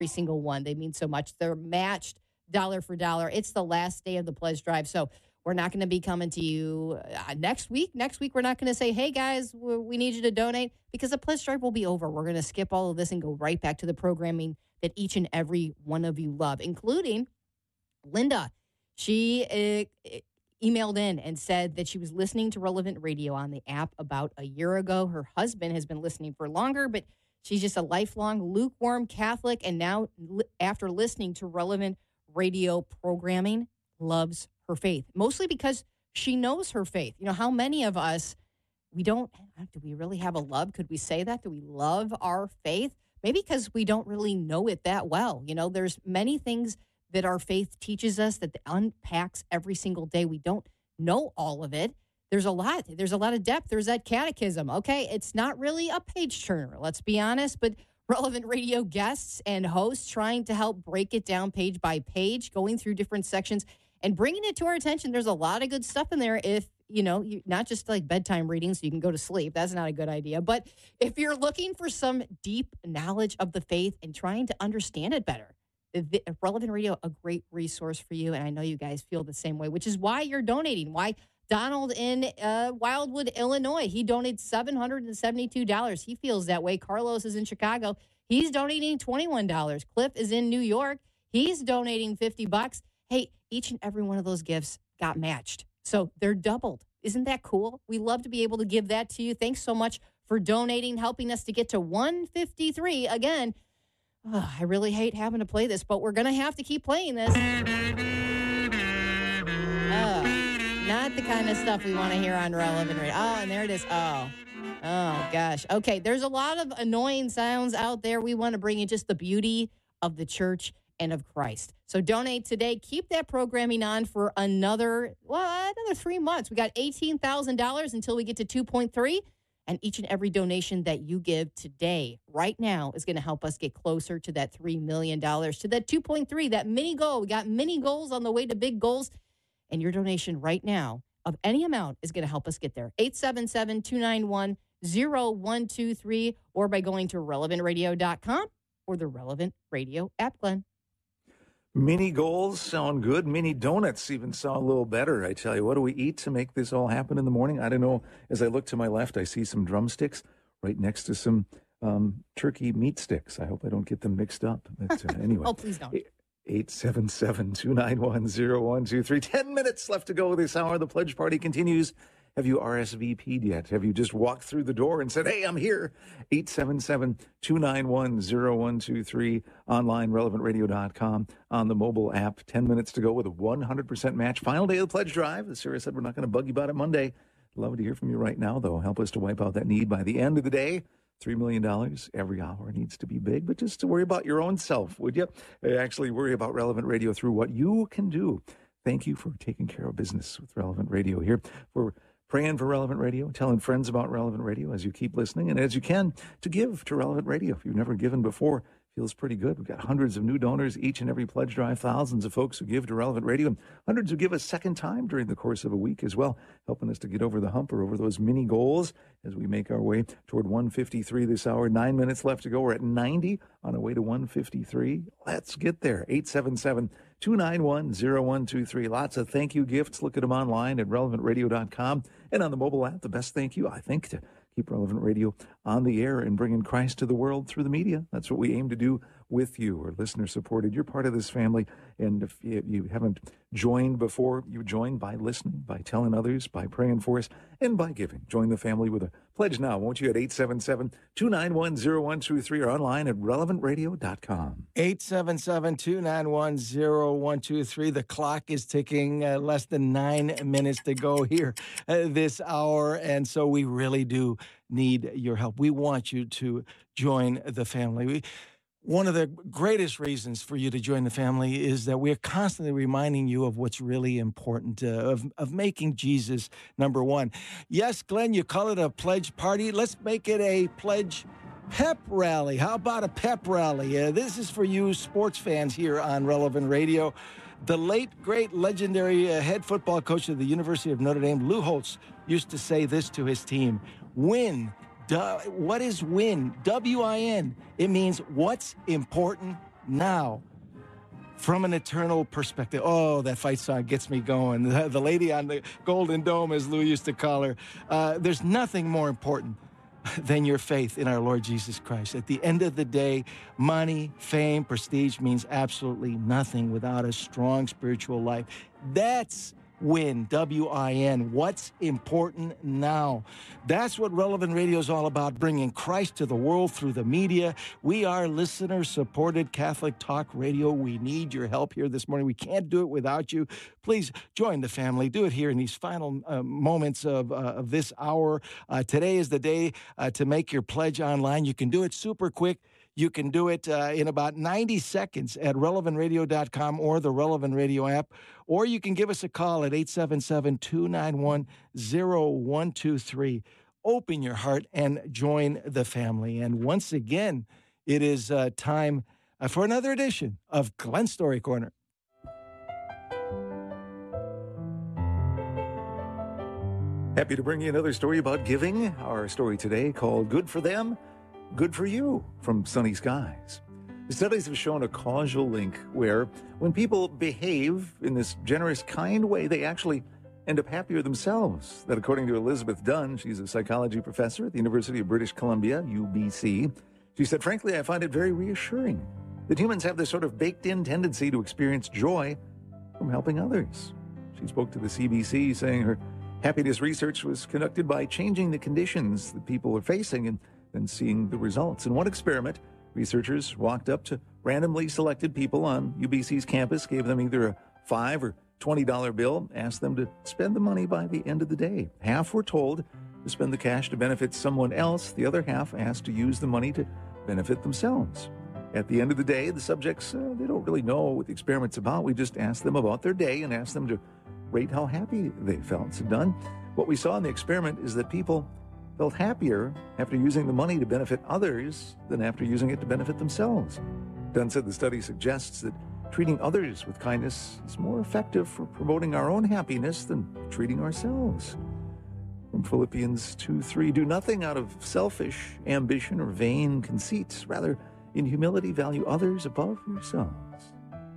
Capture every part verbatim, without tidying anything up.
every single one. They mean so much. They're matched dollar for dollar. It's the last day of the pledge drive. So we're not going to be coming to you uh, next week. Next week, we're not going to say, hey, guys, we need you to donate, because the pledge drive will be over. We're going to skip all of this and go right back to the programming that each and every one of you love, including Linda. She uh, emailed in and said that she was listening to Relevant Radio on the app about a year ago. Her husband has been listening for longer, but she's just a lifelong lukewarm Catholic. And now, after listening to Relevant Radio programming, loves her faith, mostly because she knows her faith. You know, how many of us, we don't, do we really have a love? Could we say that? Do we love our faith? Maybe because we don't really know it that well. You know, there's many things that our faith teaches us that unpacks every single day. We don't know all of it. There's a lot. There's a lot of depth. There's that catechism. Okay, it's not really a page turner, let's be honest, but Relevant Radio guests and hosts trying to help break it down page by page, going through different sections and bringing it to our attention. There's a lot of good stuff in there. If, you know, you, not just like bedtime reading so you can go to sleep. That's not a good idea. But if you're looking for some deep knowledge of the faith and trying to understand it better, the, Relevant Radio, a great resource for you. And I know you guys feel the same way, which is why you're donating. Why Donald in uh, Wildwood, Illinois, he donated seven hundred seventy-two dollars. He feels that way. Carlos is in Chicago. He's donating twenty-one dollars. Cliff is in New York. He's donating fifty bucks. Hey, each and every one of those gifts got matched. So they're doubled. Isn't that cool? We love to be able to give that to you. Thanks so much for donating, helping us to get to one fifty-three. Again, oh, I really hate having to play this, but we're going to have to keep playing this. Oh, not the kind of stuff we want to hear on Relevant Radio. Oh, and there it is. Oh, oh gosh. Okay, there's a lot of annoying sounds out there. We want to bring in just the beauty of the church and of Christ. So donate today. Keep that programming on for another, well, another three months. We got eighteen thousand dollars until we get to two point three. And each and every donation that you give today, right now, is going to help us get closer to that three million dollars, to that two point three, that mini goal. We got mini goals on the way to big goals. And your donation right now of any amount is going to help us get there. eight seven seven, two nine one, zero one two three, or by going to relevant radio dot com or the Relevant Radio app, Glenn. Mini goals sound good. Mini donuts even sound a little better. I tell you, what do we eat to make this all happen in the morning? I don't know. As I look to my left, I see some drumsticks right next to some um, turkey meat sticks. I hope I don't get them mixed up. But uh, anyway. Oh, please don't. eight seven seven, two nine one, zero one two three. Ten minutes left to go this hour. The pledge party continues. Have you R S V P'd yet? Have you just walked through the door and said, hey, I'm here? eight seven seven, two nine one, zero one two three. Online, relevant radio dot com. On the mobile app. Ten minutes to go with a one hundred percent match. Final day of the pledge drive. As Sarah said, we're not going to bug you about it Monday. Love to hear from you right now, though. Help us to wipe out that need by the end of the day. three million dollars every hour needs to be big, but just to worry about your own self, would you? Actually worry about Relevant Radio through what you can do. Thank you for taking care of business with Relevant Radio here. We're praying for Relevant Radio, telling friends about Relevant Radio as you keep listening, and as you can, to give to Relevant Radio. If you've never given before, feels pretty good. We've got hundreds of new donors each and every pledge drive, thousands of folks who give to Relevant Radio, and hundreds who give a second time during the course of a week as well, helping us to get over the hump or over those mini goals as we make our way toward one fifty-three this hour. Nine minutes left to go. We're at ninety on our way to one fifty-three. Let's get there. eight seven seven, two nine one, zero one two three. Lots of thank you gifts. Look at them online at relevant radio dot com and on the mobile app. The best thank you, I think, to keep Relevant Radio on the air and bringing Christ to the world through the media. That's what we aim to do with you. We're listener-supported. You're part of this family, and if you haven't joined before, you join by listening, by telling others, by praying for us, and by giving. Join the family with a pledge now, won't you, at eight seven seven, two nine one, zero one two three or online at relevant radio dot com. eight seven seven, two nine one, zero one two three. The clock is ticking. Uh, less than nine minutes to go here uh, this hour, and so we really do need your help. We want you to join the family. We, One of the greatest reasons for you to join the family is that we're constantly reminding you of what's really important, uh, of, of making Jesus number one. Yes, Glenn, you call it a pledge party. Let's make it a pledge pep rally. How about a pep rally? Uh, this is for you sports fans here on Relevant Radio. The late, great, legendary uh, head football coach of the University of Notre Dame, Lou Holtz, used to say this to his team: win. Duh, what is win? W I N. It means what's important now from an eternal perspective. Oh, that fight song gets me going. The, the lady on the Golden Dome, as Lou used to call her. Uh, there's nothing more important than your faith in our Lord Jesus Christ. At the end of the day, money, fame, prestige means absolutely nothing without a strong spiritual life. That's WIN, W I N. What's important now? That's what Relevant Radio is all about, bringing Christ to the world through the media. We are listener-supported Catholic Talk Radio. We need your help here this morning. We can't do it without you. Please join the family. Do it here in these final uh, moments of, uh, of this hour. Uh, today is the day uh, to make your pledge online. You can do it super quick. You can do it uh, in about ninety seconds at relevant radio dot com or the Relevant Radio app, or you can give us a call at eight seven seven, two nine one, zero one two three. Open your heart and join the family. And once again, it is uh, time uh, for another edition of Glenn Story Corner. Happy to bring you another story about giving. Our story today called Good for Them, Good for You from Sunny Skies. The studies have shown a causal link where when people behave in this generous, kind way, they actually end up happier themselves. That according to Elizabeth Dunn, she's a psychology professor at the University of British Columbia, U B C. She said, frankly, I find it very reassuring that humans have this sort of baked-in tendency to experience joy from helping others. She spoke to the C B C saying her happiness research was conducted by changing the conditions that people are facing and then seeing the results. In one experiment, researchers walked up to randomly selected people on U B C's campus, gave them either a five or twenty dollar bill, asked them to spend the money by the end of the day. Half were told to spend the cash to benefit someone else. The other half asked to use the money to benefit themselves. At the end of the day, the subjects, uh, they don't really know what the experiment's about. We just asked them about their day and asked them to rate how happy they felt. So done. What we saw in the experiment is that people felt happier after using the money to benefit others than after using it to benefit themselves. Dunn said the study suggests that treating others with kindness is more effective for promoting our own happiness than treating ourselves. From Philippians two three, do nothing out of selfish ambition or vain conceit. Rather, in humility, value others above yourselves.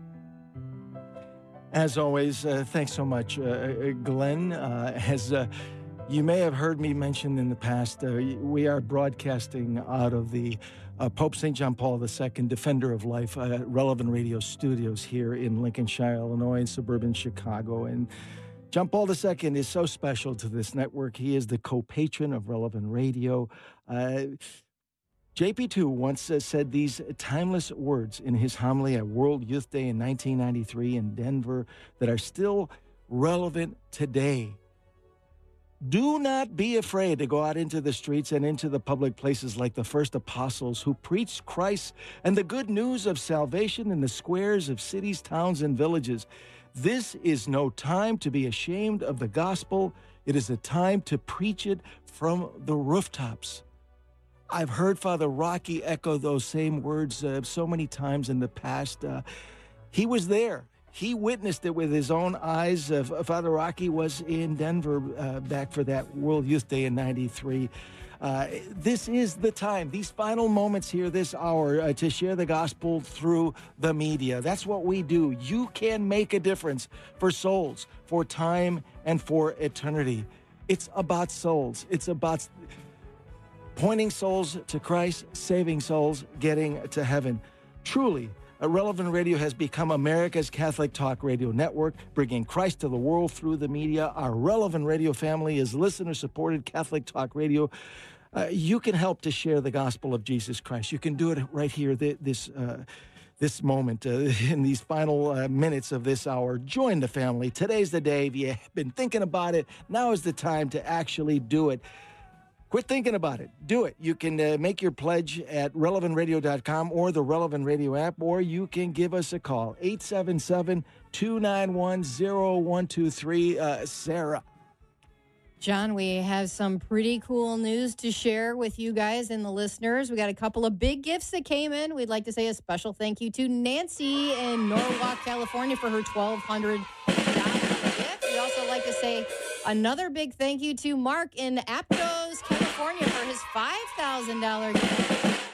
As always, uh, thanks so much, uh, Glenn. Uh, as uh, you may have heard me mention in the past, uh, we are broadcasting out of the uh, Pope Saint John Paul the Second Defender of Life uh, Relevant Radio Studios here in Lincolnshire, Illinois, in suburban Chicago. And John Paul the Second is so special to this network. He is the co-patron of Relevant Radio. Uh, J P two once uh, said these timeless words in his homily at World Youth Day in nineteen ninety-three in Denver that are still relevant today. Do not be afraid to go out into the streets and into the public places like the first apostles who preached Christ and the good news of salvation in the squares of cities, towns, and villages. This is no time to be ashamed of the gospel. It is a time to preach it from the rooftops. I've heard Father Rocky echo those same words uh, so many times in the past. Uh, he was there. He witnessed it with his own eyes. Uh, Father Rocky was in Denver uh, back for that World Youth Day in ninety-three. Uh, this is the time, these final moments here this hour, uh, to share the gospel through the media. That's what we do. You can make a difference for souls, for time, and for eternity. It's about souls. It's about pointing souls to Christ, saving souls, getting to heaven. Truly, a Relevant Radio has become America's Catholic Talk Radio network, bringing Christ to the world through the media. Our Relevant Radio family is listener-supported Catholic Talk Radio. Uh, you can help to share the gospel of Jesus Christ. You can do it right here, this uh, this moment, uh, in these final uh, minutes of this hour. Join the family. Today's the day. If you've been thinking about it, now is the time to actually do it. Quit thinking about it. Do it. You can uh, make your pledge at relevant radio dot com or the Relevant Radio app, or you can give us a call, eight seven seven, two nine one, zero one two three. Uh, Sarah. John, we have some pretty cool news to share with you guys and the listeners. We got a couple of big gifts that came in. We'd like to say a special thank you to Nancy in Norwalk, California for her twelve hundred dollars gift. We'd also like to say another big thank you to Mark in Aptos, California for his five thousand dollars gift. Both of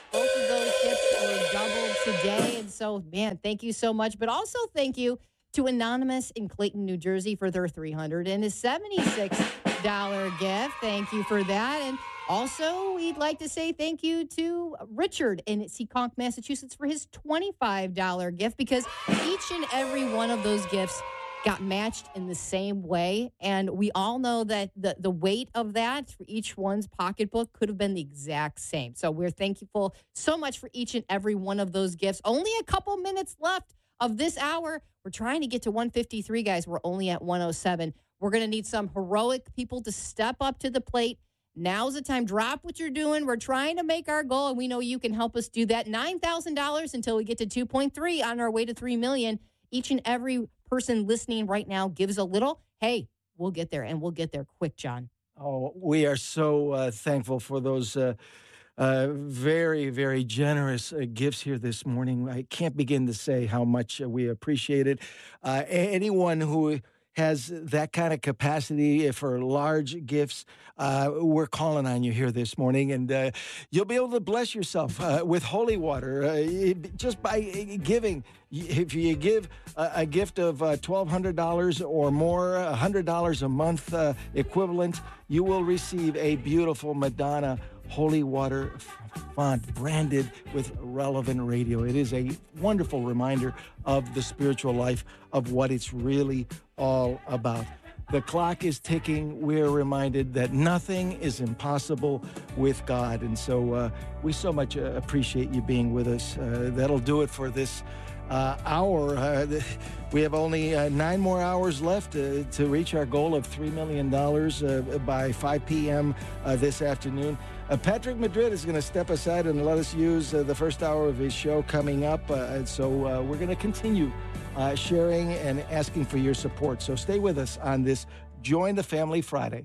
those gifts were doubled today. And so, man, thank you so much. But also thank you to Anonymous in Clayton, New Jersey for their three hundred seventy-six dollars gift. Thank you for that. And also, we'd like to say thank you to Richard in Seekonk, Massachusetts for his twenty-five dollars gift, because each and every one of those gifts got matched in the same way. And we all know that the, the weight of that for each one's pocketbook could have been the exact same. So we're thankful so much for each and every one of those gifts. Only a couple minutes left of this hour. We're trying to get to one fifty-three, guys. We're only at one oh seven. We're going to need some heroic people to step up to the plate. Now's the time. Drop what you're doing. We're trying to make our goal, and we know you can help us do that. nine thousand dollars until we get to two point three on our way to three million dollars. Each and every person listening right now gives a little. Hey, we'll get there, and we'll get there quick, John. Oh, we are so uh, thankful for those uh, uh, very, very generous uh, gifts here this morning. I can't begin to say how much uh, we appreciate it. Uh, anyone who has that kind of capacity for large gifts, uh, we're calling on you here this morning, and uh, you'll be able to bless yourself uh, with holy water uh, just by giving. If you give a, a gift of uh, twelve hundred dollars or more, one hundred dollars a month uh, equivalent, you will receive a beautiful Madonna holy water font branded with Relevant Radio. It is a wonderful reminder of the spiritual life of what it's really all about. The clock is ticking. We're reminded that nothing is impossible with God. And so uh, we so much uh, appreciate you being with us. Uh, that'll do it for this uh, hour. Uh, we have only uh, nine more hours left uh, to reach our goal of three million dollars uh, by five p.m. Uh, this afternoon. Uh, Patrick Madrid is going to step aside and let us use uh, the first hour of his show coming up. Uh, and so uh, we're going to continue uh, sharing and asking for your support. So stay with us on this Join the Family Friday.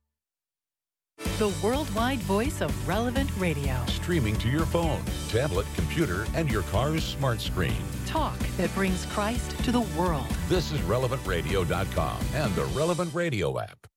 The worldwide voice of Relevant Radio. Streaming to your phone, tablet, computer, and your car's smart screen. Talk that brings Christ to the world. This is relevant radio dot com and the Relevant Radio app.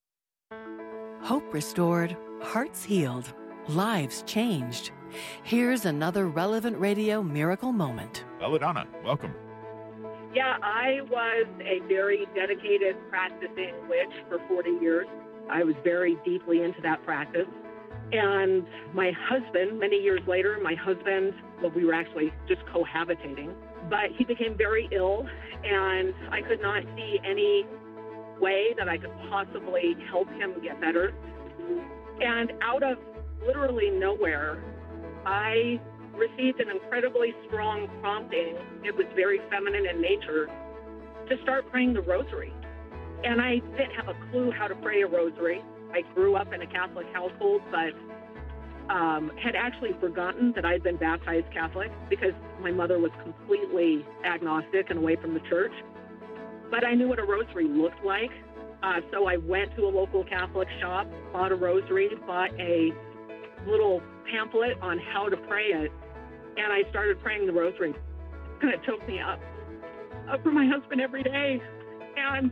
Hope restored, hearts healed, lives changed. Here's another Relevant Radio miracle moment. Belladonna, welcome. Yeah, I was a very dedicated practicing witch for forty years. I was very deeply into that practice. And my husband, many years later, my husband, well, we were actually just cohabitating, but he became very ill, and I could not see any way that I could possibly help him get better. And out of literally nowhere, I received an incredibly strong prompting. It was very feminine in nature, to start praying the rosary. And I didn't have a clue how to pray a rosary. I grew up in a Catholic household, but um, had actually forgotten that I'd been baptized Catholic because my mother was completely agnostic and away from the church. But I knew what a rosary looked like. Uh, so I went to a local Catholic shop, bought a rosary, bought a little pamphlet on how to pray it, and I started praying the rosary. And it took me up, up for my husband every day. And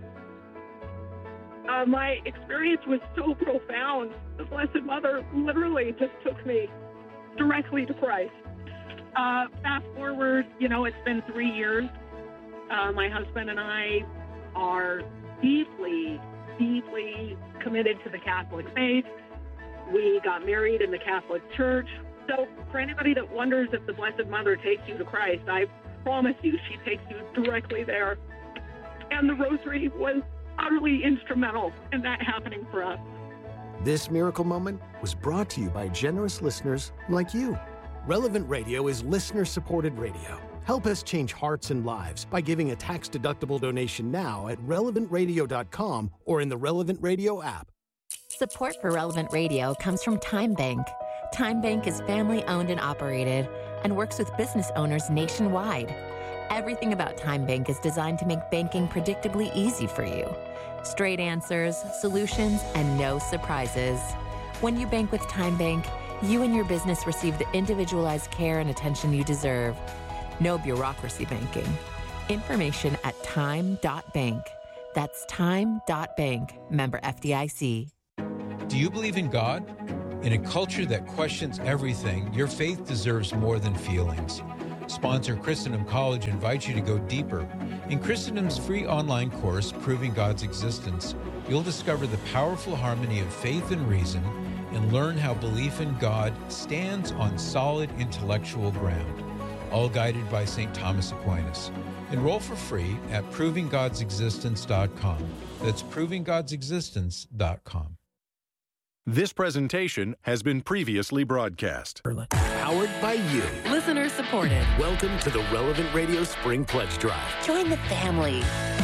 uh, my experience was so profound. The Blessed Mother literally just took me directly to Christ. Uh, fast forward, you know, it's been three years. Uh, my husband and I are deeply, deeply committed to the Catholic faith. We got married in the Catholic Church. So for anybody that wonders if the Blessed Mother takes you to Christ, I promise you she takes you directly there. And the rosary was utterly instrumental in that happening for us. This miracle moment was brought to you by generous listeners like you. Relevant Radio is listener-supported radio. Help us change hearts and lives by giving a tax-deductible donation now at relevant radio dot com or in the Relevant Radio app. Support for Relevant Radio comes from Time Bank. Time Bank is family-owned and operated and works with business owners nationwide. Everything about Time Bank is designed to make banking predictably easy for you. Straight answers, solutions, and no surprises. When you bank with Time Bank, you and your business receive the individualized care and attention you deserve. No bureaucracy banking. Information at time dot bank. That's time dot bank. Member F D I C. Do you believe in God? In a culture that questions everything, your faith deserves more than feelings. Sponsor Christendom College invites you to go deeper. In Christendom's free online course, Proving God's Existence, you'll discover the powerful harmony of faith and reason and learn how belief in God stands on solid intellectual ground, all guided by Saint Thomas Aquinas. Enroll for free at proving gods existence dot com. That's proving gods existence dot com. This presentation has been previously broadcast. Powered by you. Listener supported. Welcome to the Relevant Radio Spring Pledge Drive. Join the family.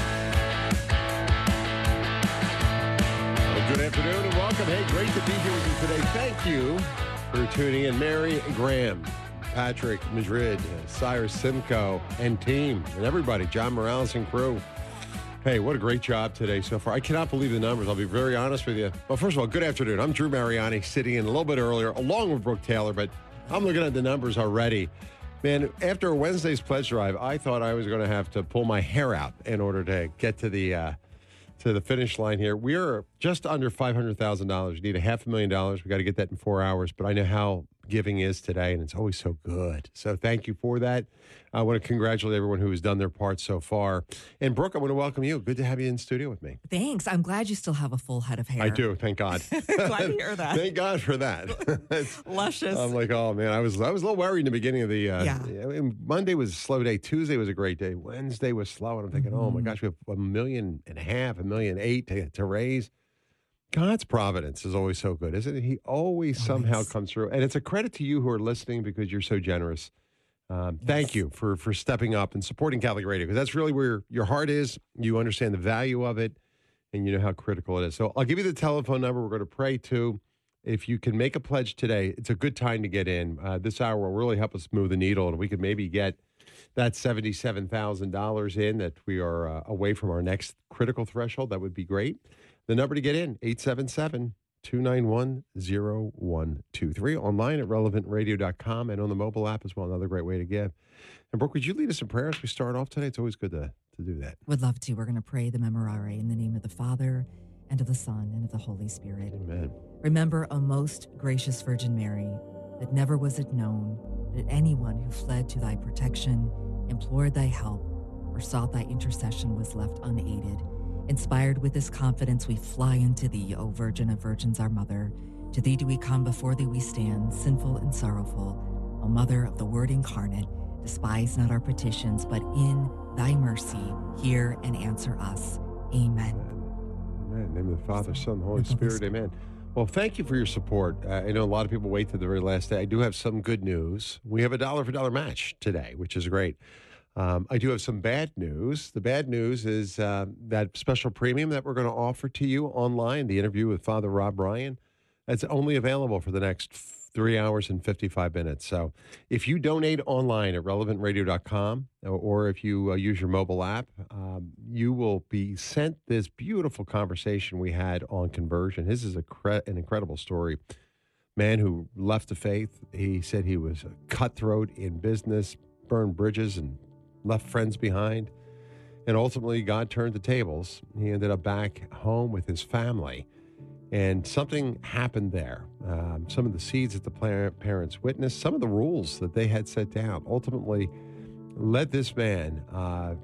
Well, good afternoon and welcome. Hey, great to be here with you today. Thank you for tuning in. Mary Graham, Patrick Madrid, Cyrus Simcoe, and team, and everybody, John Morales and crew. Hey, what a great job today so far. I cannot believe the numbers. I'll be very honest with you. Well, first of all, good afternoon. I'm Drew Mariani, sitting in a little bit earlier, along with Brooke Taylor, but I'm looking at the numbers already. Man, after Wednesday's pledge drive, I thought I was going to have to pull my hair out in order to get to the uh, to the finish line here. We are just under five hundred thousand dollars. We need a half a million dollars. We got to get that in four hours, but I know how giving is today, and it's always so good. So thank you for that. I want to congratulate everyone who has done their part so far. And Brooke, I want to welcome you. Good to have you in studio with me. Thanks. I'm glad you still have a full head of hair. I do. Thank God. Glad to hear that. Thank God for that. Luscious. I'm like, oh man, I was I was a little worried in the beginning of the. Uh, yeah. I mean, Monday was a slow day. Tuesday was a great day. Wednesday was slow, and I'm thinking, mm-hmm. oh my gosh, we have a million and a half, a million eight to, to raise. God's providence is always so good, isn't it? He always, always somehow comes through. And it's a credit to you who are listening because you're so generous. Um, yes. Thank you for for stepping up and supporting Catholic Radio, because that's really where your heart is. You understand the value of it, and you know how critical it is. So I'll give you the telephone number we're going to pray to. If you can make a pledge today, it's a good time to get in. Uh, this hour will really help us move the needle, and we could maybe get that seventy-seven thousand dollars in that we are uh, away from our next critical threshold. That would be great. The number to get in, eight seven seven, two nine one, zero one two three. Online at relevant radio dot com and on the mobile app as well. Another great way to give. And Brooke, would you lead us in prayer as we start off today? It's always good to, to do that. Would love to. We're going to pray the Memorare in the name of the Father, and of the Son, and of the Holy Spirit. Amen. Remember, O most gracious Virgin Mary, that never was it known that anyone who fled to thy protection, implored thy help, or sought thy intercession was left unaided. Inspired with this confidence, we fly unto thee, O Virgin of Virgins, our Mother. To thee do we come, before thee we stand, sinful and sorrowful. O Mother of the Word incarnate, despise not our petitions, but in thy mercy hear and answer us. Amen. Amen. In the name of the Father, Son, and Holy Spirit. Amen. Well, thank you for your support. Uh, I know a lot of people wait to the very last day. I do have some good news. We have a dollar for dollar match today, which is great. Um, I do have some bad news. The bad news is uh, that special premium that we're going to offer to you online, the interview with Father Rob Ryan, that's only available for the next three hours and fifty-five minutes. So if you donate online at relevant radio dot com, or if you uh, use your mobile app, um, you will be sent this beautiful conversation we had on conversion. His is a cre- an incredible story. Man who left the faith. He said he was a cutthroat in business, burned bridges, and left friends behind. And ultimately, God turned the tables. He ended up back home with his family. And something happened there. Um, some of the seeds that the parents witnessed, some of the rules that they had set down, ultimately led this man uh,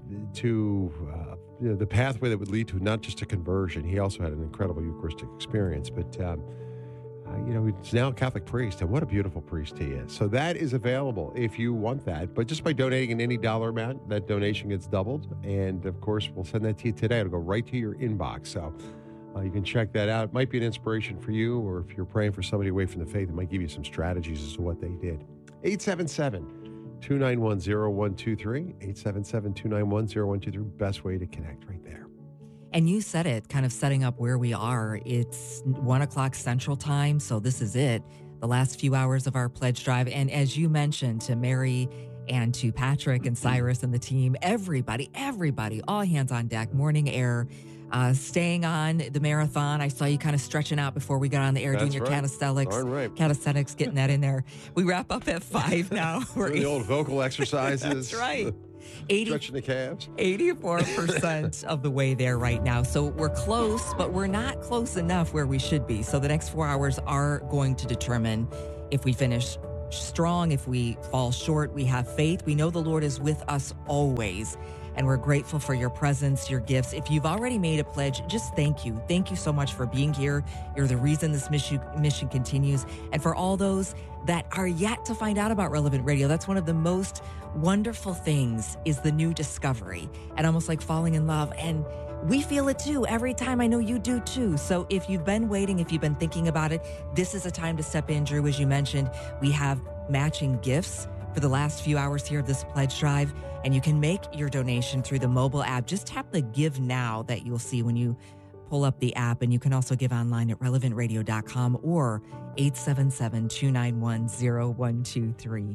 to uh, you know, the pathway that would lead to not just a conversion. He also had an incredible Eucharistic experience. But, um, uh, you know, he's now a Catholic priest, and what a beautiful priest he is. So that is available if you want that. But just by donating in any dollar amount, that donation gets doubled. And, of course, we'll send that to you today. It'll go right to your inbox. So Uh, you can check that out. It might be an inspiration for you, or if you're praying for somebody away from the faith, it might give you some strategies as to what they did. eight seven seven, two nine one, zero one two three. eight seven seven, two nine one, zero one two three. Best way to connect right there. And you said it, kind of setting up where we are. It's one o'clock Central Time, so this is it, the last few hours of our pledge drive. And as you mentioned, to Mary and to Patrick and Cyrus and the team, everybody, everybody, all hands on deck, morning air. Uh, staying on the marathon. I saw you kind of stretching out before we got on the air, That's doing your right. calisthenics. Right. Calisthenics, getting that in there. We wrap up at five now. We're the old vocal exercises. That's right. eighty, Stretching the calves. eighty-four percent of the way there right now. So we're close, but we're not close enough where we should be. So the next four hours are going to determine if we finish strong, if we fall short. We have faith. We know the Lord is with us always. And we're grateful for your presence, your gifts. If you've already made a pledge, just thank you. Thank you so much for being here. You're the reason this mission, mission continues. And for all those that are yet to find out about Relevant Radio, that's one of the most wonderful things is the new discovery and almost like falling in love. And we feel it too every time. I know you do too. So if you've been waiting, if you've been thinking about it, this is a time to step in. Drew, as you mentioned, we have matching gifts for the last few hours here of this pledge drive. And you can make your donation through the mobile app. Just tap the Give Now that you'll see when you pull up the app. And you can also give online at relevant radio dot com or eight seven seven, two nine one, zero one two three.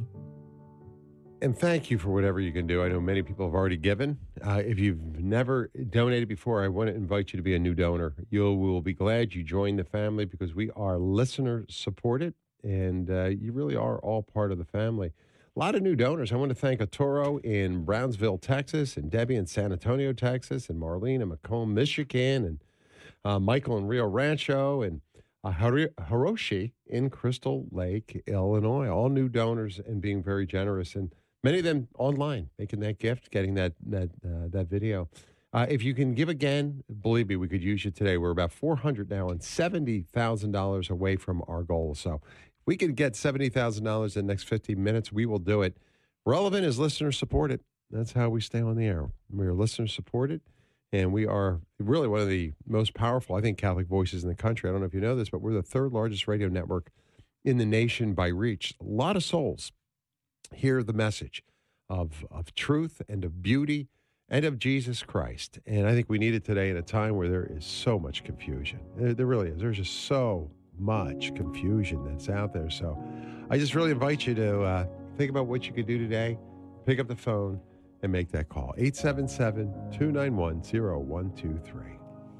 And thank you for whatever you can do. I know many people have already given. Uh, if you've never donated before, I want to invite you to be a new donor. You will be glad you joined the family because we are listener supported, and uh, you really are all part of the family. A lot of new donors. I want to thank Arturo in Brownsville, Texas, and Debbie in San Antonio, Texas, and Marlene in Macomb, Michigan, and uh, Michael in Rio Rancho, and uh, Hiroshi in Crystal Lake, Illinois. All new donors and being very generous, and many of them online, making that gift, getting that that uh, that video. Uh, if you can give again, believe me, we could use you today. We're about four hundred now and seventy thousand dollars away from our goal. So we could get seventy thousand dollars in the next fifteen minutes. We will do it. Relevant is listener supported. That's how we stay on the air. We are listener supported, and we are really one of the most powerful, I think, Catholic voices in the country. I don't know if you know this, but we're the third largest radio network in the nation by reach. A lot of souls hear the message of, of truth and of beauty and of Jesus Christ. And I think we need it today in a time where there is so much confusion. There, there really is. There's just so much confusion that's out there. So I just really invite you to uh, think about what you could do today. Pick up the phone and make that call. eight seven seven, two nine one, zero one two three.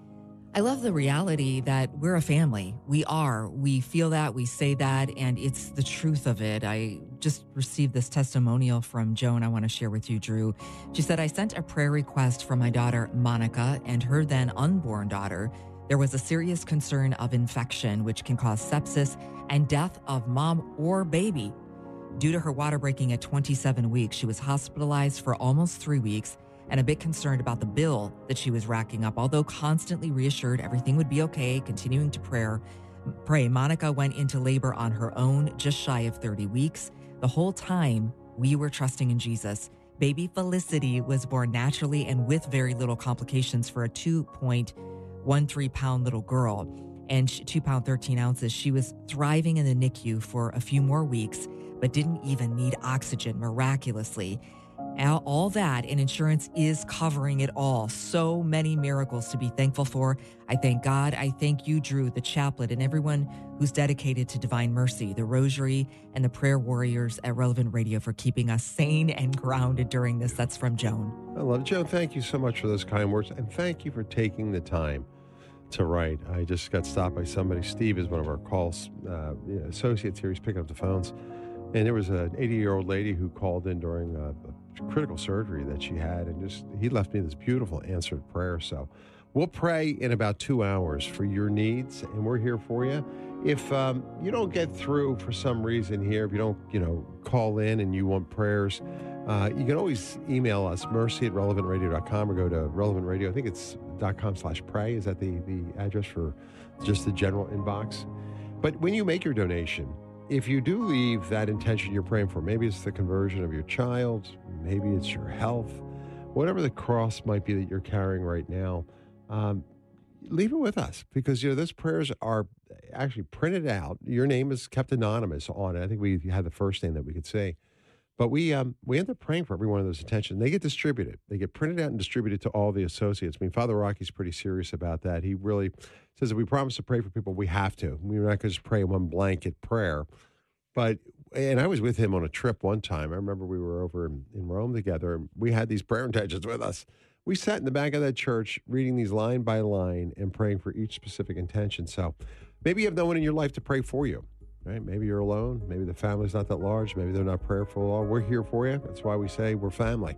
I love the reality that we're a family. We are. We feel that. We say that. And it's the truth of it. I just received this testimonial from Joan I want to share with you, Drew. She said, I sent a prayer request for my daughter, Monica, and her then unborn daughter. There was a serious concern of infection, which can cause sepsis and death of mom or baby. Due to her water breaking at twenty-seven weeks, she was hospitalized for almost three weeks and a bit concerned about the bill that she was racking up. Although constantly reassured everything would be okay, continuing to prayer, pray, Monica went into labor on her own, just shy of thirty weeks. The whole time, we were trusting in Jesus. Baby Felicity was born naturally and with very little complications for a two point one three pound little girl, and she, two pound thirteen ounces. She was thriving in the N I C U for a few more weeks, but didn't even need oxygen miraculously. All that, and insurance is covering it all. So many miracles to be thankful for. I thank God. I thank you, Drew, the chaplain, and everyone who's dedicated to Divine Mercy, the Rosary, and the prayer warriors at Relevant Radio for keeping us sane and grounded during this. That's from Joan. I love it. Joan, thank you so much for those kind words, and thank you for taking the time to write. I just got stopped by somebody. Steve is one of our calls uh, associates here. He's picking up the phones. And there was an eighty-year-old lady who called in during a, a critical surgery that she had, and just he left me this beautiful answered prayer. So we'll pray in about two hours for your needs, and we're here for you. If um, you don't get through for some reason here, if you don't, you know, call in and you want prayers, uh, you can always email us, mercy at relevant radio dot com, or go to Relevant Radio. I think it's .com slash pray. Is that the, the address for just the general inbox? But when you make your donation, if you do leave that intention you're praying for, maybe it's the conversion of your child, maybe it's your health, whatever the cross might be that you're carrying right now, um, leave it with us, because, you know, those prayers are actually printed out. Your name is kept anonymous on it. I think we had the first name that we could say. But we um, we end up praying for every one of those intentions. They get distributed. They get printed out and distributed to all the associates. I mean, Father Rocky's pretty serious about that. He really says that we promise to pray for people, we have to. We're not going to just pray one blanket prayer. But, and I was with him on a trip one time. I remember we were over in, in Rome together, and we had these prayer intentions with us. We sat in the back of that church reading these line by line and praying for each specific intention. So maybe you have no one in your life to pray for you. Right? Maybe you're alone. Maybe the family's not that large. Maybe they're not prayerful at all. We're here for you. That's why we say we're family.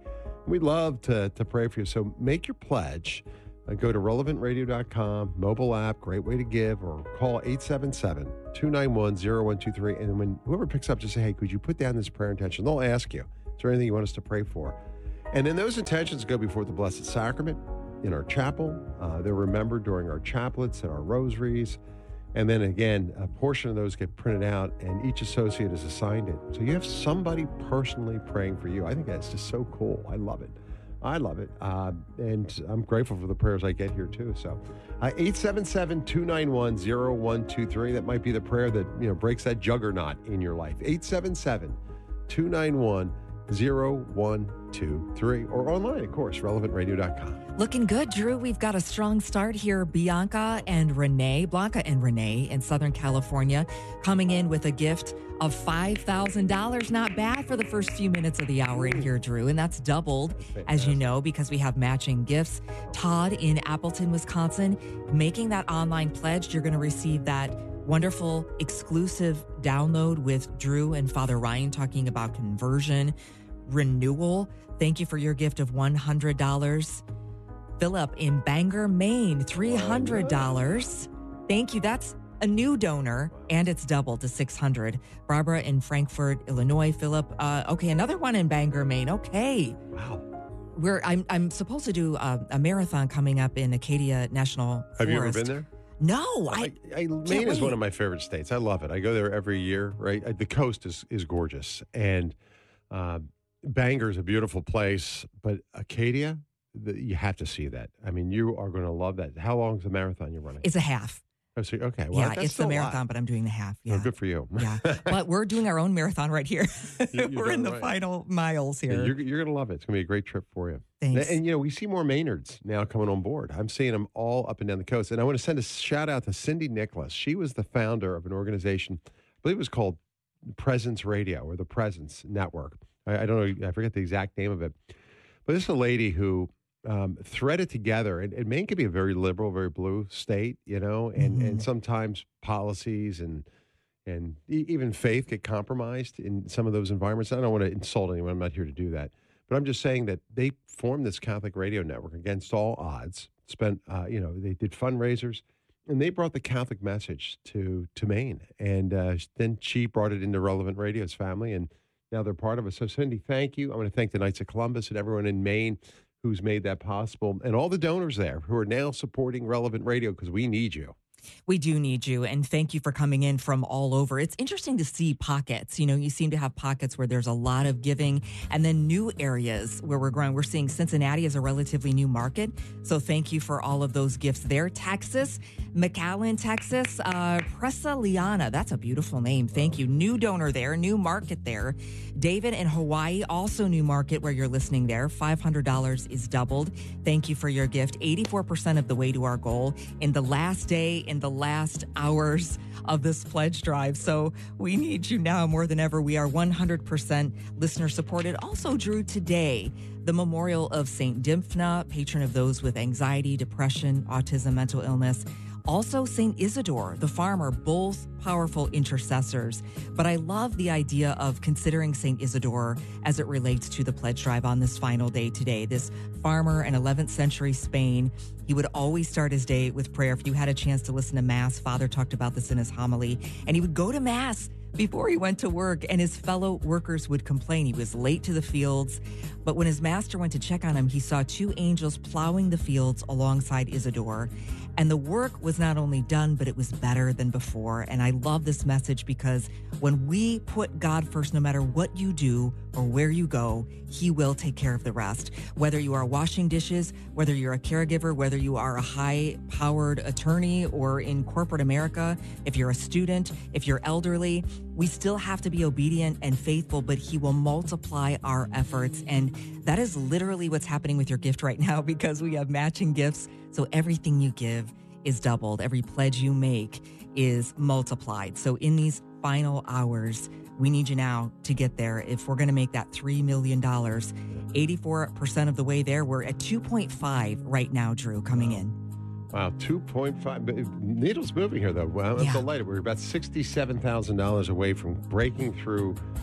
We'd love to, to pray for you. So make your pledge. Uh, go to relevant radio dot com, mobile app, great way to give, or call eight seven seven, two nine one, zero one two three. And when whoever picks up, just say, hey, could you put down this prayer intention? They'll ask you, is there anything you want us to pray for? And then those intentions go before the Blessed Sacrament in our chapel. Uh, they're remembered during our chaplets and our rosaries. And then again, a portion of those get printed out and each associate is assigned it. So you have somebody personally praying for you. I think that's just so cool. I love it. I love it. Uh, and I'm grateful for the prayers I get here too. So uh, eight seven seven, two nine one, zero one two three. That might be the prayer that, you know, breaks that juggernaut in your life. eight seven seven, two nine one, zero one two three. Or online, of course, relevant radio dot com. Looking good, Drew. We've got a strong start here. Bianca and Renee, Blanca and Renee in Southern California, coming in with a gift of five thousand dollars. Not bad for the first few minutes of the hour in here, Drew. And that's doubled, as you know, because we have matching gifts. Todd in Appleton, Wisconsin, making that online pledge. You're going to receive that wonderful exclusive download with Drew and Father Ryan talking about conversion, renewal. Thank you for your gift of one hundred dollars. Philip in Bangor, Maine, three hundred dollars. Thank you. That's a new donor, and it's doubled to six hundred dollars. Barbara in Frankfort, Illinois. Philip, uh, okay, another one in Bangor, Maine. Okay. Wow. We're, I'm, I'm supposed to do a, a marathon coming up in Acadia National Forest. Have you ever been there? No. I, I, I Maine is one of my favorite states. I love it. I go there every year, right? The coast is, is gorgeous. And uh, Bangor is a beautiful place, but Acadia, the, you have to see that. I mean, you are going to love that. How long is the marathon you're running? It's a half. Oh, so, okay. Well, yeah, that's it's still the a marathon, lot. but I'm doing the half. Yeah. Oh, good for you. Yeah. But we're doing our own marathon right here. You- you're we're in doing the right. final miles Yeah, here. you're you're going to love it. It's going to be a great trip for you. Thanks. And, and, you know, we see more Maynards now coming on board. I'm seeing them all up and down the coast. And I want to send a shout out to Cindy Nicholas. She was the founder of an organization, I believe it was called Presence Radio or the Presence Network. I, I don't know, I forget the exact name of it. But this is a lady who um, threaded together, and, and Maine can be a very liberal, very blue state, you know, and, Mm-hmm. and sometimes policies and and e- even faith get compromised in some of those environments. I don't want to insult anyone. I'm not here to do that. But I'm just saying that they formed this Catholic radio network against all odds, spent, uh, you know, they did fundraisers, and they brought the Catholic message to, to Maine. And uh, then she brought it into Relevant Radio's family, and now they're part of it. So, Cindy, thank you. I want to thank the Knights of Columbus and everyone in Maine who's made that possible, and all the donors there who are now supporting Relevant Radio because we need you. We do need you, and thank you for coming in from all over. It's interesting to see pockets. You know, you seem to have pockets where there's a lot of giving, and then new areas where we're growing. We're seeing Cincinnati as a relatively new market, so thank you for all of those gifts there. Texas, McAllen, Texas, uh, Presa Liana, that's a beautiful name. Thank you. New donor there, new market there. David in Hawaii, also new market where you're listening there. five hundred dollars is doubled. Thank you for your gift. eighty-four percent of the way to our goal in the last day, in the last hours of this pledge drive. So we need you now more than ever. We are one hundred percent listener supported. Also, Drew, today, the memorial of Saint Dymphna, patron of those with anxiety, depression, autism, mental illness. Also, Saint Isidore, the farmer, both powerful intercessors. But I love the idea of considering Saint Isidore as it relates to the pledge drive on this final day today. This farmer in eleventh century Spain, he would always start his day with prayer. If you had a chance to listen to Mass, Father talked about this in his homily, and he would go to Mass before he went to work, and his fellow workers would complain. He was late to the fields, but when his master went to check on him, he saw two angels plowing the fields alongside Isidore, and the work was not only done, but it was better than before. And I love this message because when we put God first, no matter what you do or where you go, he will take care of the rest. Whether you are washing dishes, whether you're a caregiver, whether you are a high-powered attorney or in corporate America, if you're a student, if you're elderly, we still have to be obedient and faithful, but he will multiply our efforts. And that is literally what's happening with your gift right now because we have matching gifts. So everything you give is doubled. Every pledge you make is multiplied. So in these final hours, we need you now to get there. If we're going to make that three million dollars, eighty-four percent of the way there, we're at two point five right now, Drew, coming in. Wow, two point five. Needle's moving here, though. Wow, I'm Yeah. delighted. We're about sixty-seven thousand dollars away from breaking through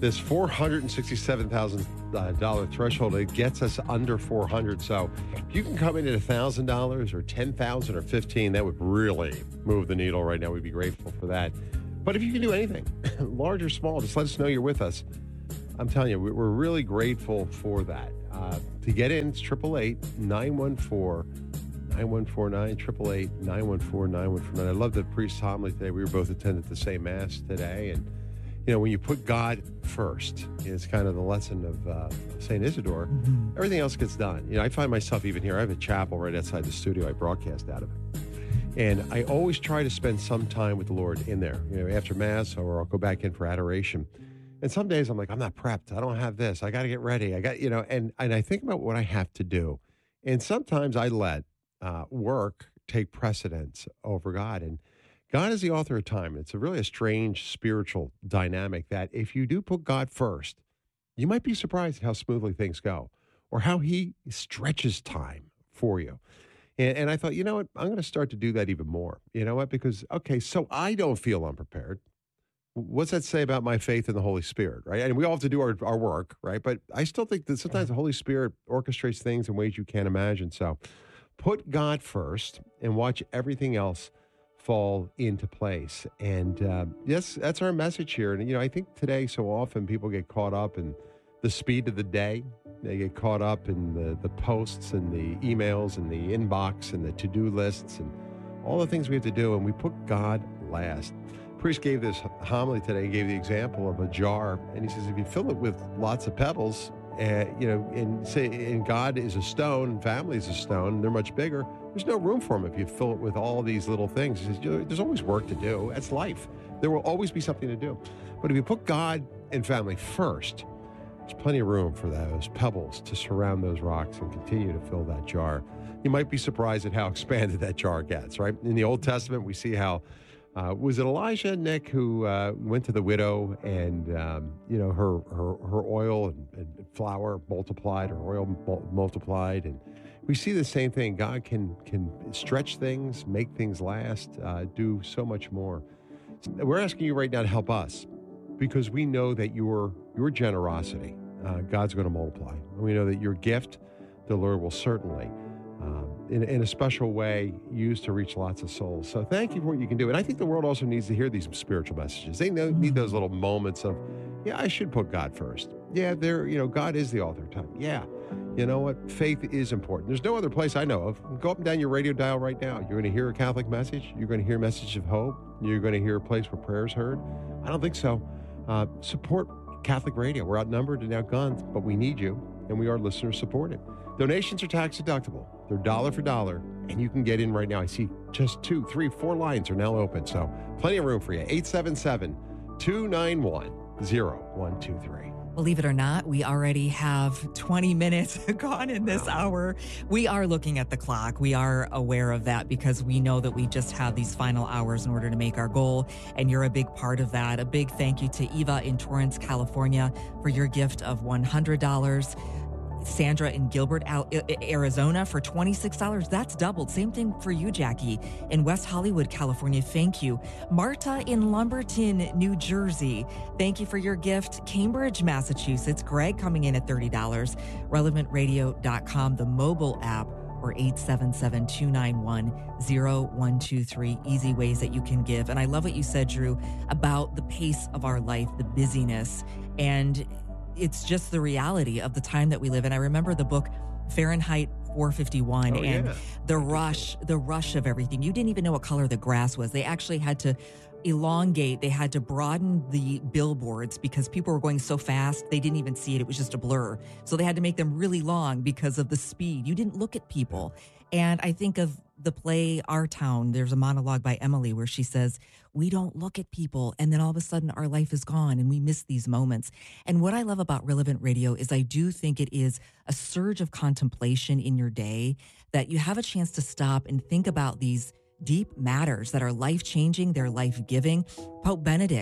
this four hundred sixty-seven thousand dollars threshold. It gets us under four hundred. So if you can come in at one thousand dollars or ten thousand dollars or fifteen thousand dollars, that would really move the needle right now. We'd be grateful for that. But if you can do anything, large or small, just let us know you're with us. I'm telling you, we're really grateful for that. Uh, to get in, it's eight eight eight, nine one four, nine one four nine, eight eight eight, nine one four, nine one four nine. I love the priest's homily today. We were both attended the same Mass today. And, you know, when you put God first, it's kind of the lesson of uh, Saint Isidore, mm-hmm. everything else gets done. You know, I find myself even here. I have a chapel right outside the studio. I broadcast out of it. And I always try to spend some time with the Lord in there, you know, after Mass, or I'll go back in for adoration. And some days I'm like, I'm not prepped. I don't have this. I got to get ready. I got, you know, and, and I think about what I have to do. And sometimes I let uh, work take precedence over God. And God is the author of time. It's a really a strange spiritual dynamic that if you do put God first, you might be surprised at how smoothly things go or how he stretches time for you. And, and I thought, you know what? I'm going to start to do that even more. You know what? Because, okay, so I don't feel unprepared. What's that say about my faith in the Holy Spirit, right? And we all have to do our, our work, right? But I still think that sometimes the Holy Spirit orchestrates things in ways you can't imagine. So put God first and watch everything else fall into place. And uh, yes, that's our message here. And, you know, I think today so often people get caught up in the speed of the day. They get caught up in the, the posts and the emails and the inbox and the to-do lists and all the things we have to do. And we put God last. Priest gave this homily today, gave the example of a jar, and he says, if you fill it with lots of pebbles, uh, you know, and say, and God is a stone, and family is a stone, and they're much bigger, there's no room for them if you fill it with all these little things. He says, there's always work to do. That's life. There will always be something to do. But if you put God and family first, there's plenty of room for those pebbles to surround those rocks and continue to fill that jar. You might be surprised at how expanded that jar gets, right? In the Old Testament, we see how Uh, was it Elijah, Nick, who uh, went to the widow and, um, you know, her her, her oil and, and flour multiplied, her oil mul- multiplied. And we see the same thing. God can can stretch things, make things last, uh, do so much more. We're asking you right now to help us because we know that your, your generosity, uh, God's going to multiply. And we know that your gift, the Lord will certainly Um, in, in a special way, used to reach lots of souls. So thank you for what you can do. And I think the world also needs to hear these spiritual messages. They know, need those little moments of, yeah, I should put God first. Yeah, there, you know, God is the author of time. Yeah, you know what? Faith is important. There's no other place I know of. Go up and down your radio dial right now. You're going to hear a Catholic message. You're going to hear a message of hope. You're going to hear a place where prayer is heard. I don't think so. Uh, support Catholic radio. We're outnumbered and outgunned, but we need you, and we are listener supported. Donations are tax deductible. They're dollar for dollar, and you can get in right now. I see just two, three, four lines are now open, so plenty of room for you. eight seven seven, two nine one, zero one two three. Believe it or not, we already have twenty minutes gone in this wow. hour. We are looking at the clock. We are aware of that because we know that we just have these final hours in order to make our goal, and you're a big part of that. A big thank you to Eva in Torrance, California, for your gift of one hundred dollars. Sandra in Gilbert, Arizona for twenty-six dollars. That's doubled. Same thing for you, Jackie, in West Hollywood, California. Thank you. Marta in Lumberton, New Jersey. Thank you for your gift. Cambridge, Massachusetts. Greg coming in at thirty dollars. relevant radio dot com, the mobile app, or eight seven seven, two nine one, zero one two three. Easy ways that you can give. And I love what you said, Drew, about the pace of our life, the busyness, and it's just the reality of the time that we live in. I remember the book Fahrenheit four fifty-one oh, and yeah. the rush, the rush of everything. You didn't even know what color the grass was. They actually had to elongate. They had to broaden the billboards because people were going so fast. They didn't even see it. It was just a blur. So they had to make them really long because of the speed. You didn't look at people. And I think of the play Our Town. There's a monologue by Emily where she says, we don't look at people, and then all of a sudden our life is gone and we miss these moments. And what I love about Relevant Radio is I do think it is a surge of contemplation in your day that you have a chance to stop and think about these deep matters that are life-changing, they're life-giving. Pope Benedict,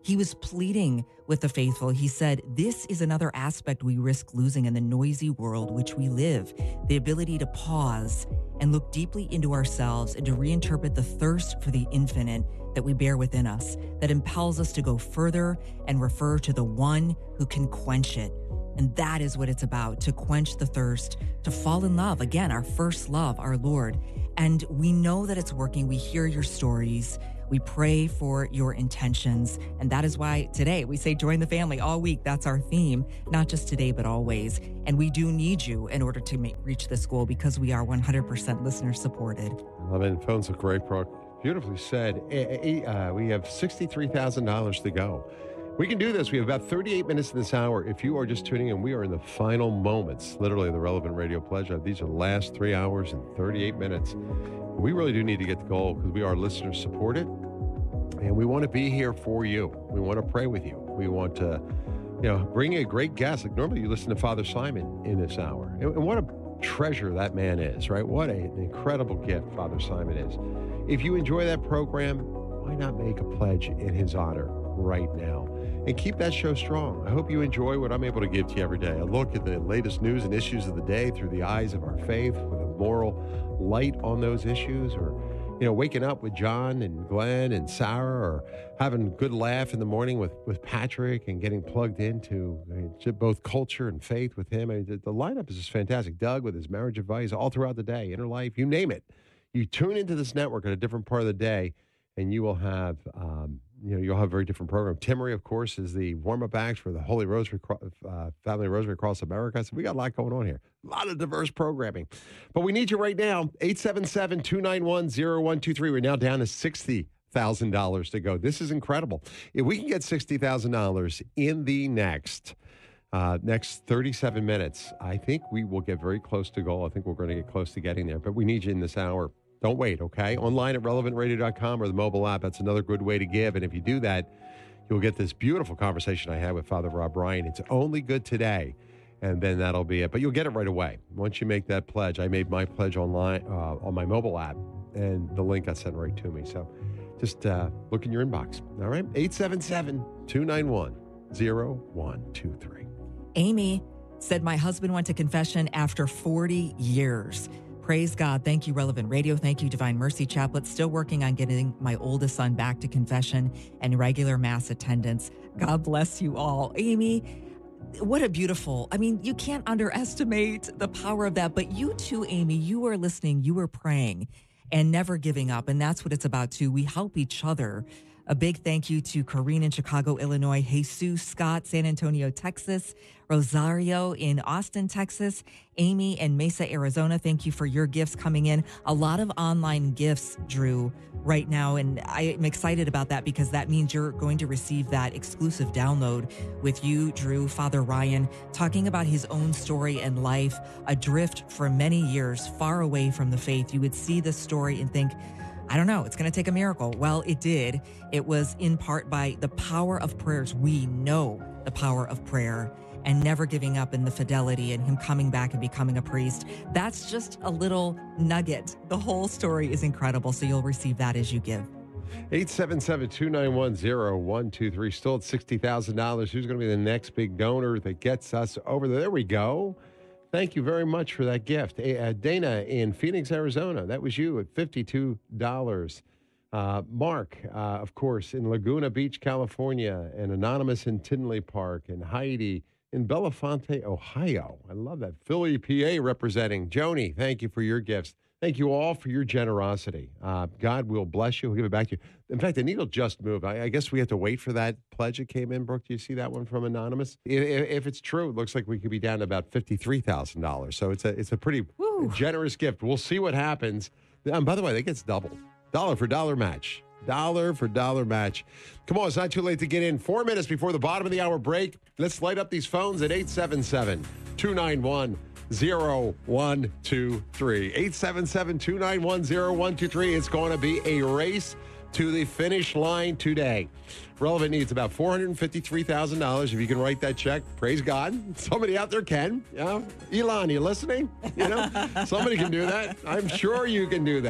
He was pleading with the faithful. He said, this is another aspect we risk losing in the noisy world which we live, the ability to pause and look deeply into ourselves and to reinterpret the thirst for the infinite that we bear within us, that impels us to go further and refer to the one who can quench it. And that is what it's about, to quench the thirst, to fall in love. Again, our first love, our Lord. And we know that it's working. We hear your stories. We pray for your intentions. And that is why today we say join the family all week. That's our theme, not just today, but always. And we do need you in order to make, reach this goal because we are one hundred percent listener supported. I mean, phones look great, Brooke. Beautifully said. Uh, we have sixty-three thousand dollars to go. We can do this. We have about thirty-eight minutes in this hour. If you are just tuning in, we are in the final moments, literally the Relevant Radio Pledge. These are the last three hours and thirty-eight minutes. We really do need to get the goal because we are listener supported, and we want to be here for you. We want to pray with you. We want to, you know, bring a great guest. Like normally you listen to Father Simon in this hour. And, and what a treasure that man is, right? What a, an incredible gift Father Simon is. If you enjoy that program, why not make a pledge in his honor right now and keep that show strong? I hope you enjoy what I'm able to give to you every day. A look at the latest news and issues of the day through the eyes of our faith with a moral light on those issues, or you know, waking up with John and Glenn and Sarah, or having a good laugh in the morning with, with Patrick and getting plugged into uh, both culture and faith with him. I mean, the, the lineup is just fantastic. Doug with his marriage advice all throughout the day, inner life, you name it. You tune into this network at a different part of the day, and you will have, um, you know, you'll have a very different program. Timmery, of course, is the warm-up act for the Holy Rosary uh, Family Rosary across America. So we got a lot going on here. A lot of diverse programming. But we need you right now. eight seven seven, two nine one, zero one two three. We're now down to sixty thousand dollars to go. This is incredible. If we can get sixty thousand dollars in the next uh, next thirty-seven minutes, I think we will get very close to goal. I think we're going to get close to getting there. But we need you in this hour. Don't wait, okay? Online at relevant radio dot com or the mobile app. That's another good way to give. And if you do that, you'll get this beautiful conversation I had with Father Rob Ryan. It's only good today, and then that'll be it. But you'll get it right away. Once you make that pledge, I made my pledge online uh, on my mobile app, and the link got sent right to me. So just uh, look in your inbox, all right? eight seven seven, two nine one, zero one two three. Amy said, my husband went to confession after forty years. Praise God. Thank you, Relevant Radio. Thank you, Divine Mercy Chaplet. Still working on getting my oldest son back to confession and regular mass attendance. God bless you all. Amy, what a beautiful, I mean, you can't underestimate the power of that. But you too, Amy, you are listening, you are praying and never giving up. And that's what it's about too. We help each other. A big thank you to Corrine in Chicago, Illinois, Jesus Scott, San Antonio, Texas, Rosario in Austin, Texas, Amy in Mesa, Arizona. Thank you for your gifts coming in. A lot of online gifts, Drew, right now. And I'm excited about that because that means you're going to receive that exclusive download with you, Drew, Father Ryan, talking about his own story and life, adrift for many years, far away from the faith. You would see this story and think, I don't know, it's going to take a miracle. Well, it did. It was in part by the power of prayers. We know the power of prayer and never giving up in the fidelity and him coming back and becoming a priest. That's just a little nugget. The whole story is incredible. So you'll receive that as you give. eight seven seven, two nine one, zero one two three. Still at sixty thousand dollars. Who's going to be the next big donor that gets us over there? There we go. Thank you very much for that gift. Uh, Dana in Phoenix, Arizona. That was you at fifty-two dollars. Uh, Mark, uh, of course, in Laguna Beach, California, and Anonymous in Tinley Park, and Heidi in Belafonte, Ohio. I love that. Philly, P A representing. Joni, thank you for your gifts. Thank you all for your generosity. Uh, God will bless you. He'll give it back to you. In fact, the needle just moved. I, I guess we have to wait for that pledge that came in. Brooke, do you see that one from Anonymous? If, if it's true, it looks like we could be down to about fifty-three thousand dollars. So it's a it's a pretty Woo. generous gift. We'll see what happens. And by the way, that gets doubled. Dollar for dollar match. Dollar for dollar match. Come on, it's not too late to get in. Four minutes before the bottom of the hour break. Let's light up these phones at eight seven seven, two nine one, zero one two three. eight seven seven, two nine one, zero one two three. It's going to be a race to the finish line today. Relevant needs about four hundred fifty-three thousand dollars. If you can write that check, praise God. Somebody out there can. You know? Elon, you listening? You know, somebody can do that. I'm sure you can do that.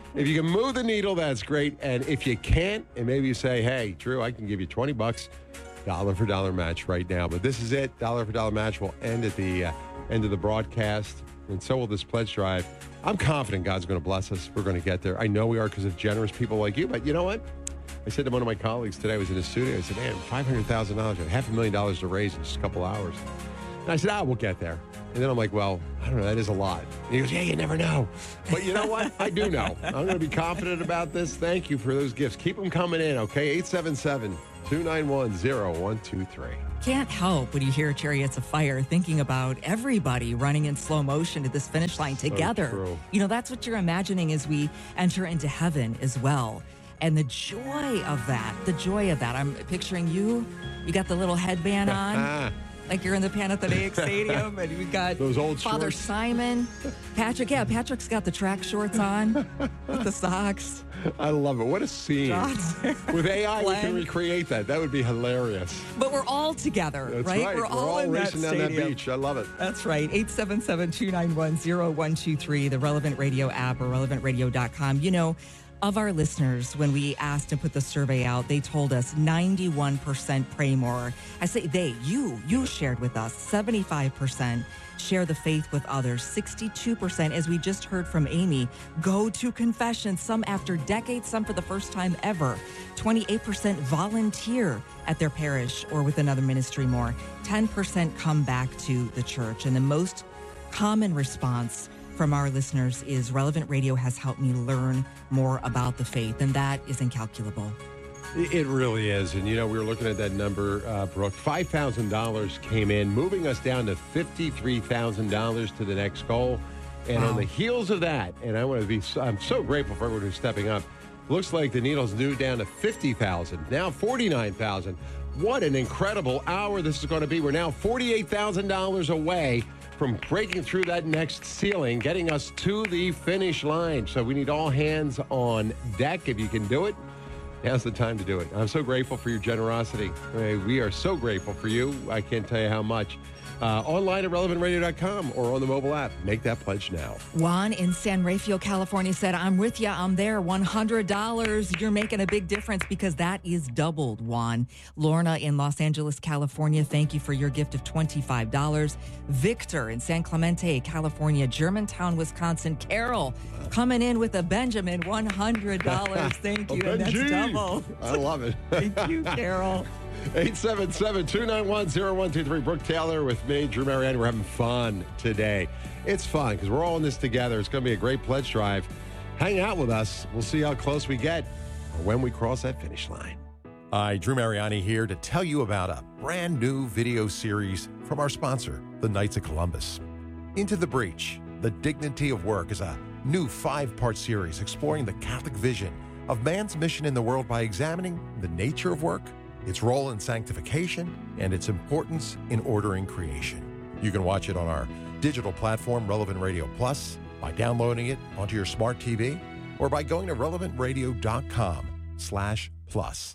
If you can move the needle, that's great. And if you can't, and maybe you say, hey, Drew, I can give you twenty bucks, dollar for dollar match right now. But this is it. Dollar for dollar match will end at the uh, end of the broadcast. And so will this pledge drive. I'm confident God's going to bless us. We're going to get there. I know we are because of generous people like you. But you know what? I said to one of my colleagues today, I was in the studio, I said, man, five hundred thousand dollars, half a million dollars to raise in just a couple hours. And I said, ah, we'll get there. And then I'm like, well, I don't know, that is a lot. And he goes, yeah, you never know. But you know what? I do know. I'm going to be confident about this. Thank you for those gifts. Keep them coming in, okay? eight seven seven, two nine one, zero one two three. Can't help when you hear Chariots of Fire thinking about everybody running in slow motion to this finish line together. true. You know, that's what you're imagining as we enter into heaven as well. And the joy of that, the joy of that. I'm picturing you, you got the little headband on, like you're in the Panathenaic Stadium, and we got those old Father shorts. Simon. Patrick, yeah, Patrick's got the track shorts on with the socks. I love it. What a scene. With A I, we can recreate that. That would be hilarious. But we're all together, That's right? right. We're, We're all, all in racing that down that stadium. beach. I love it. That's right. eight seven seven, two nine one, zero one two three, the Relevant Radio app or relevant radio dot com. You know, of our listeners, when we asked and put the survey out, they told us ninety-one percent pray more. I say they, you, you shared with us. seventy-five percent share the faith with others. sixty-two percent, as we just heard from Amy, go to confession, some after decades, some for the first time ever. twenty-eight percent volunteer at their parish or with another ministry more. ten percent come back to the church. And the most common response from our listeners is Relevant Radio has helped me learn more about the faith, and that is incalculable. It really is. And, you know, we were looking at that number, uh, Brooke. five thousand dollars came in, moving us down to fifty-three thousand dollars to the next goal. And Wow. on the heels of that, and I want to be, I'm so grateful for everyone who's stepping up. Looks like the needle's new down to fifty thousand dollars, now forty-nine thousand dollars. What an incredible hour this is going to be. We're now forty-eight thousand dollars away from breaking through that next ceiling, getting us to the finish line. So we need all hands on deck. If you can do it, now's the time to do it. I'm so grateful for your generosity. Uh, We are so grateful for you. I can't tell you how much. Uh, online at relevant radio dot com or on the mobile app. Make that pledge now. Juan in San Rafael, California said, I'm with you. I'm there. one hundred dollars. You're making a big difference because that is doubled, Juan. Lorna in Los Angeles, California, thank you for your gift of twenty-five dollars. Victor in San Clemente, California, Germantown, Wisconsin. Carol coming in with a Benjamin, one hundred dollars. Thank you. A And that's Benji. double. I love it. Thank you, Carol. eight seven seven, two nine one, zero one two three. Brooke Taylor with me, Drew Mariani. We're having fun today. It's fun because we're all in this together. It's going to be a great pledge drive. Hang out with us. We'll see how close we get or when we cross that finish line. Hi, Drew Mariani here to tell you about a brand new video series from our sponsor, the Knights of Columbus. Into the Breach, The Dignity of Work is a new five-part series exploring the Catholic vision of man's mission in the world by examining the nature of work, its role in sanctification, and its importance in ordering creation. You can watch it on our digital platform, Relevant Radio Plus, by downloading it onto your smart T V, or by going to relevant radio dot com slash plus.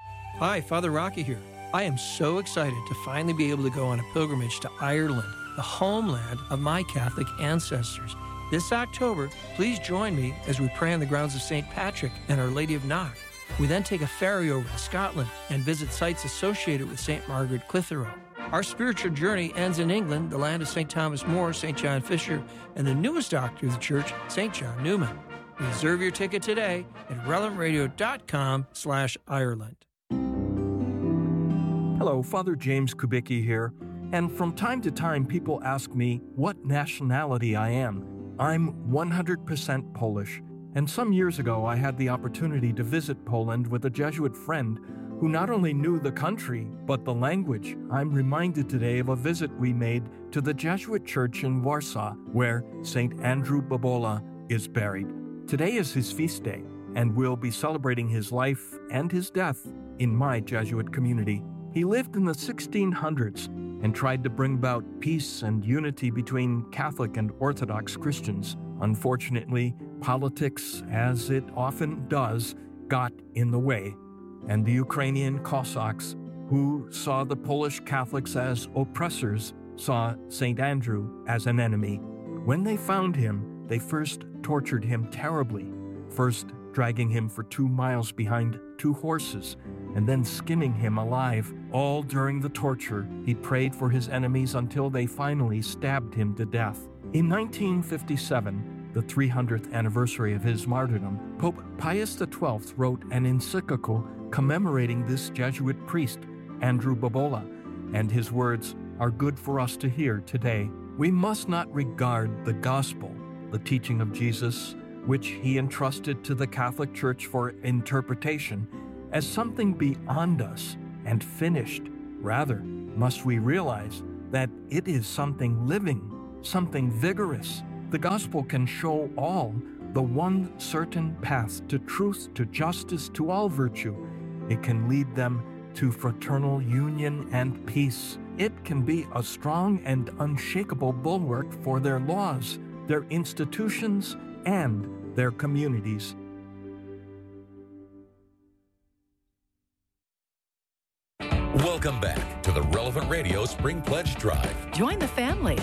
Hi, Father Rocky here. I am so excited to finally be able to go on a pilgrimage to Ireland, the homeland of my Catholic ancestors. This October, please join me as we pray on the grounds of Saint Patrick and Our Lady of Knock. We then take a ferry over to Scotland and visit sites associated with Saint Margaret Clitheroe. Our spiritual journey ends in England, the land of Saint Thomas More, Saint John Fisher, and the newest doctor of the church, Saint John Newman. Reserve your ticket today at relevant radio dot com slash Ireland. Hello, Father James Kubicki here, and from time to time people ask me what nationality I am. I'm one hundred percent Polish. And some years ago, I had the opportunity to visit Poland with a Jesuit friend who not only knew the country, but the language. I'm reminded today of a visit we made to the Jesuit church in Warsaw, where Saint Andrew Bobola is buried. Today is his feast day, and we'll be celebrating his life and his death in my Jesuit community. He lived in the sixteen hundreds and tried to bring about peace and unity between Catholic and Orthodox Christians. Unfortunately, politics, as it often does, got in the way, and the Ukrainian Cossacks, who saw the Polish Catholics as oppressors, saw Saint Andrew as an enemy. When they found him, they first tortured him terribly. first dragging him for two miles behind two horses, and then skinning him alive. All during the torture, he prayed for his enemies until they finally stabbed him to death. In nineteen fifty-seven, the three hundredth anniversary of his martyrdom, Pope Pius the twelfth wrote an encyclical commemorating this Jesuit priest, Andrew Bobola, and his words are good for us to hear today. We must not regard the gospel, the teaching of Jesus, which he entrusted to the Catholic Church for interpretation, as something beyond us and finished. Rather, must we realize that it is something living, something vigorous. The gospel can show all the one certain path to truth, to justice, to all virtue. It can lead them to fraternal union and peace. It can be a strong and unshakable bulwark for their laws, their institutions, and their communities. Welcome back to the Relevant Radio Spring Pledge Drive. Join the family.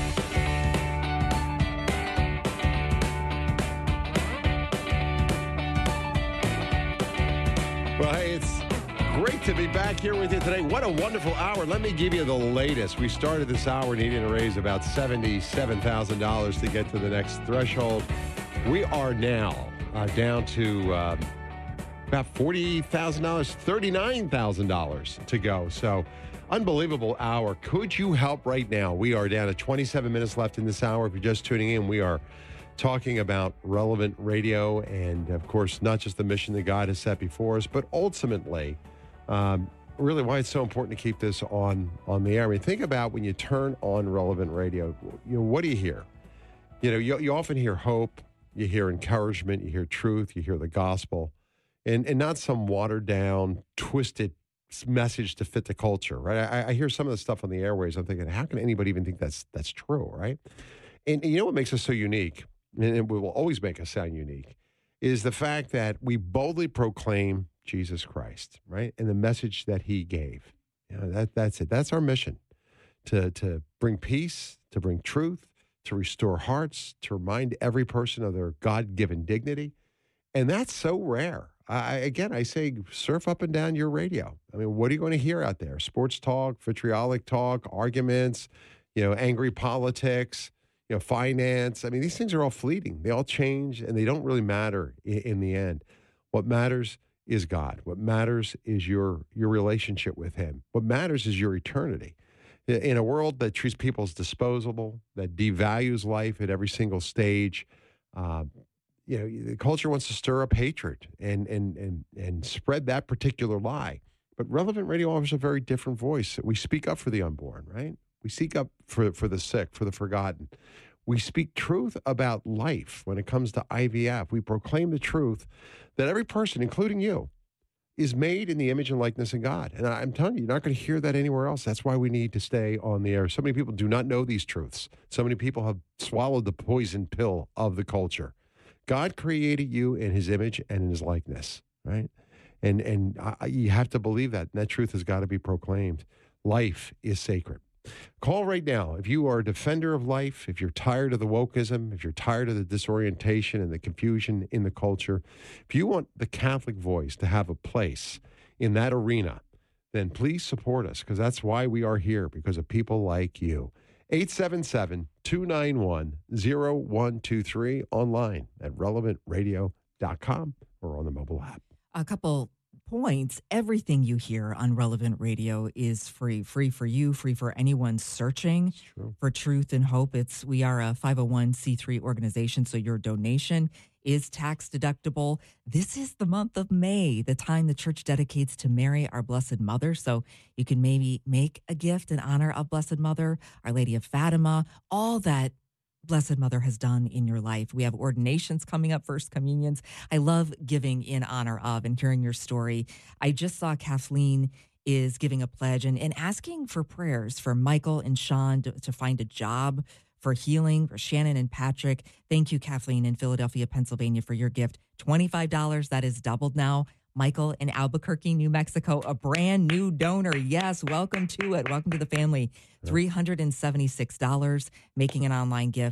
Well, hey, it's great to be back here with you today. What a wonderful hour. Let me give you the latest. We started this hour needing to raise about seventy-seven thousand dollars to get to the next threshold. We are now uh, down to uh, about forty thousand dollars, thirty-nine thousand dollars to go. So, unbelievable hour. Could you help right now? We are down to twenty-seven minutes left in this hour. If you're just tuning in, we are talking about Relevant Radio and, of course, not just the mission that God has set before us, but ultimately, um, really why it's so important to keep this on, on the air. I mean, think about when you turn on Relevant Radio, you know, what do you hear? You know, you, you often hear hope, you hear encouragement, you hear truth, you hear the gospel, and, and not some watered down, twisted message to fit the culture, right? I, I hear some of the stuff on the airways. I'm thinking, how can anybody even think that's that's true, right? And, and you know what makes us so unique, and it will always make us sound unique, is the fact that we boldly proclaim Jesus Christ, right? And the message that he gave. You know, that that's it. That's our mission, to to bring peace, to bring truth, to restore hearts, to remind every person of their God-given dignity. And that's so rare. I, again, I say surf up and down your radio. I mean, what are you going to hear out there? Sports talk, vitriolic talk, arguments, you know, angry politics, you know, finance. I mean, these things are all fleeting. They all change, and they don't really matter in, in the end. What matters is God. What matters is your your relationship with him. What matters is your eternity. In a world that treats people as disposable, that devalues life at every single stage, uh, you know, the culture wants to stir up hatred and and and and spread that particular lie. But Relevant Radio offers a very different voice. We speak up for the unborn, right? We speak up for, for the sick, for the forgotten. We speak truth about life when it comes to I V F. We proclaim the truth that every person, including you, is made in the image and likeness of God. And I'm telling you, you're not going to hear that anywhere else. That's why we need to stay on the air. So many people do not know these truths. So many people have swallowed the poison pill of the culture. God created you in his image and in his likeness, right? And and I, you have to believe that. And that truth has got to be proclaimed. Life is sacred. Call right now. If you are a defender of life, if you're tired of the wokeism, if you're tired of the disorientation and the confusion in the culture, if you want the Catholic voice to have a place in that arena, then please support us, because that's why we are here, because of people like you. eight seven seven, two nine one, zero one two three, online at relevant radio dot com or on the mobile app. A couple points. Everything you hear on Relevant Radio is free, free for you, free for anyone searching for truth and hope. It's we are a five oh one c three organization, so your donation is tax deductible. This is the month of May, the time the church dedicates to Mary, our Blessed Mother. So you can maybe make a gift in honor of Blessed Mother, Our Lady of Fatima, all that Blessed Mother has done in your life. We have ordinations coming up, First Communions. I love giving in honor of and hearing your story. I just saw Kathleen is giving a pledge and, and asking for prayers for Michael and Sean to, to find a job, for healing, for Shannon and Patrick. Thank you, Kathleen, in Philadelphia, Pennsylvania, for your gift. twenty-five dollars, that is doubled now. Michael in Albuquerque, New Mexico, a brand new donor. Yes, welcome to it. Welcome to the family. three hundred seventy-six dollars, making an online gift.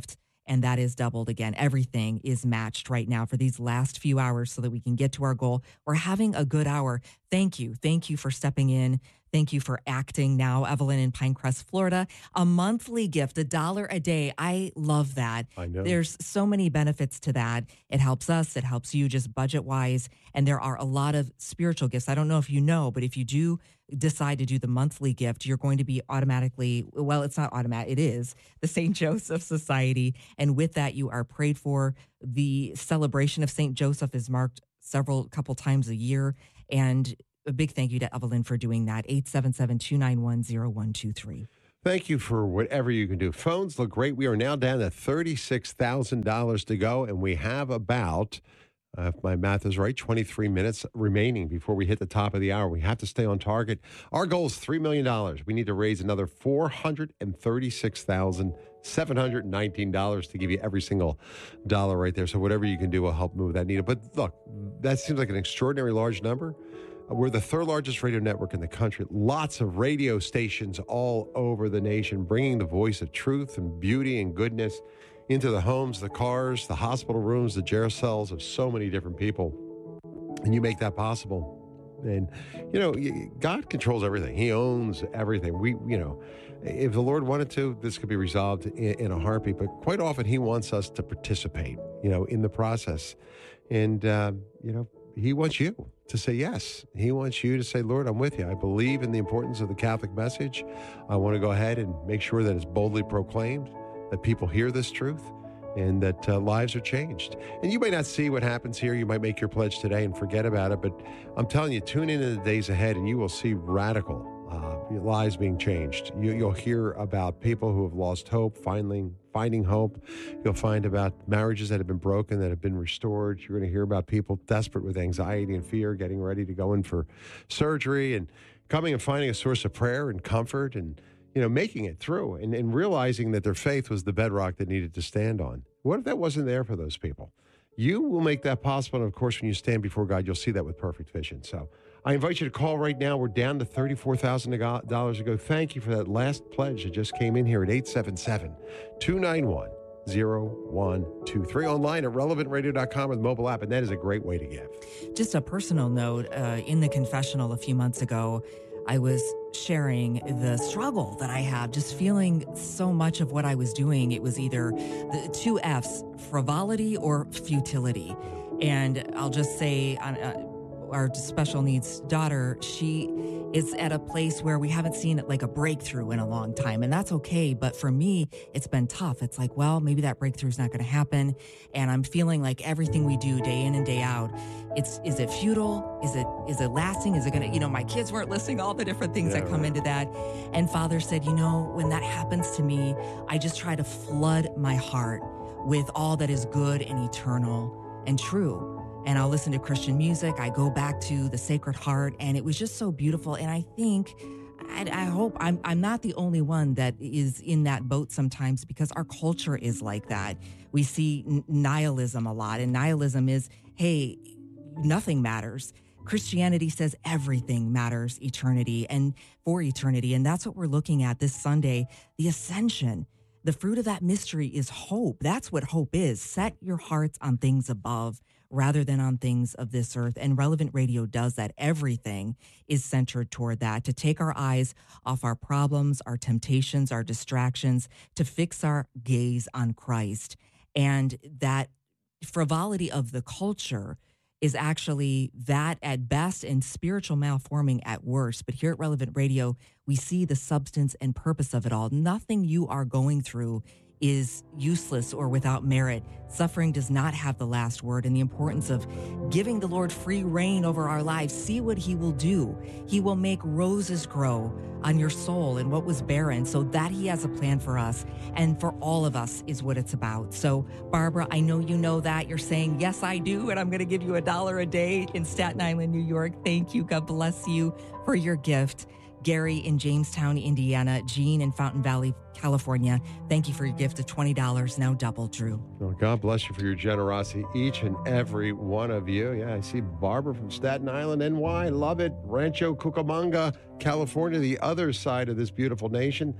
And that is doubled again. Everything is matched right now for these last few hours so that we can get to our goal. We're having a good hour. Thank you. Thank you for stepping in. Thank you for acting now, Evelyn in Pinecrest, Florida. A monthly gift, a dollar a day. I love that. I know. There's so many benefits to that. It helps us. It helps you just budget-wise. And there are a lot of spiritual gifts. I don't know if you know, but if you do decide to do the monthly gift, you're going to be automatically, well, it's not automatic. It is the Saint Joseph Society. And with that, you are prayed for. The celebration of Saint Joseph is marked several couple times a year. And a big thank you to Evelyn for doing that. eight seven seven, two nine one, zero one two three. Thank you for whatever you can do. Phones look great. We are now down to thirty-six thousand dollars to go, and we have about, uh, if my math is right, twenty-three minutes remaining before we hit the top of the hour. We have to stay on target. Our goal is three million dollars. We need to raise another four hundred thirty-six thousand seven hundred nineteen dollars to give you every single dollar right there. So whatever you can do will help move that needle. But look, that seems like an extraordinary large number. We're the third largest radio network in the country. Lots of radio stations all over the nation, bringing the voice of truth and beauty and goodness into the homes, the cars, the hospital rooms, the jail cells of so many different people. And you make that possible. And, you know, God controls everything. He owns everything. We, you know, if the Lord wanted to, this could be resolved in, in a heartbeat. But quite often he wants us to participate, you know, in the process. And, uh, you know, he wants you to say yes. He wants you to say, Lord, I'm with you. I believe in the importance of the Catholic message. I want to go ahead and make sure that it's boldly proclaimed, that people hear this truth, and that uh, lives are changed. And you may not see what happens here. You might make your pledge today and forget about it. But I'm telling you, tune in in the days ahead, and you will see radical uh, lives being changed. You, you'll hear about people who have lost hope, finally finding hope. You'll find about marriages that have been broken, that have been restored. You're going to hear about people desperate with anxiety and fear, getting ready to go in for surgery, and coming and finding a source of prayer and comfort, and, you know, making it through, and, and realizing that their faith was the bedrock that needed to stand on. What if that wasn't there for those people? You will make that possible. And of course, when you stand before God, you'll see that with perfect vision. So I invite you to call right now. We're down to thirty-four thousand dollars to go. Thank you for that last pledge that just came in here at eight seven seven, two nine one, zero one two three. Online at relevant radio dot com or the mobile app. And that is a great way to give. Just a personal note, uh, in the confessional a few months ago, I was sharing the struggle that I have, just feeling so much of what I was doing. It was either the two F's, frivolity or futility. And I'll just say, uh, our special needs daughter, she is at a place where we haven't seen like a breakthrough in a long time. And that's okay. But for me, it's been tough. It's like, well, maybe that breakthrough is not going to happen. And I'm feeling like everything we do day in and day out, it's, is it futile? Is it, is it lasting? Is it going to, you know, my kids weren't listening, all the different things Yeah, that come right. into that. And Father said, you know, when that happens to me, I just try to flood my heart with all that is good and eternal and true. And I'll listen to Christian music. I go back to the Sacred Heart, and it was just so beautiful. And I think, I, I hope I'm, I'm not the only one that is in that boat sometimes, because our culture is like that. We see n- nihilism a lot, and nihilism is, hey, nothing matters. Christianity says everything matters eternity and for eternity. And that's what we're looking at this Sunday, the Ascension. The fruit of that mystery is hope. That's what hope is. Set your hearts on things above rather than on things of this earth. And Relevant Radio does that. Everything is centered toward that, to take our eyes off our problems, our temptations, our distractions, to fix our gaze on Christ. And that frivolity of the culture is actually that at best and spiritual malforming at worst. But here at Relevant Radio, we see the substance and purpose of it all. Nothing you are going through is useless or without merit. Suffering does not have the last word, and the importance of giving the Lord free reign over our lives. See what he will do. He will make roses grow on your soul and what was barren, so that he has a plan for us and for all of us is what it's about. So Barbara, I know you know that. You're saying, yes, I do, and I'm going to give you a dollar a day in Staten Island, New York. Thank you. God bless you for your gift. Gary in Jamestown, Indiana, Jean in Fountain Valley, California. Thank you for your gift of twenty dollars, now double, Drew. Well, God bless you for your generosity, each and every one of you. Yeah, I see Barbara from Staten Island, N Y. Love it. Rancho Cucamonga, California, the other side of this beautiful nation.